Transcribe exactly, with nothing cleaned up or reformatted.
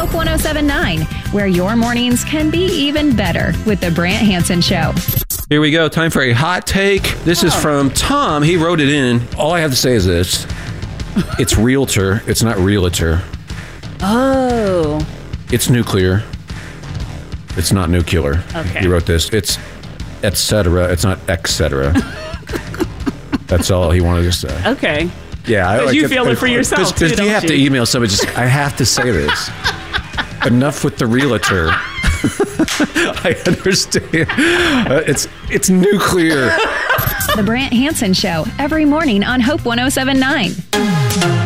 Hope one oh seven point nine, where your mornings can be even better with the Brant Hansen Show. Here we go. Time for a hot take. This is from Tom. He wrote it in. All I have to say is this. It's realtor. It's not realtor. Oh. It's nuclear. It's not nuclear. Okay. He wrote this. It's et cetera. It's not et cetera. That's all he wanted to say. Okay. Yeah. I Because you feel it for yourself, too, Because you don't have you? to email somebody. Just, I have to say this. Enough with the realtor. I understand. Uh, it's it's nuclear. The Brant Hansen Show, every morning on Hope one oh seven point nine.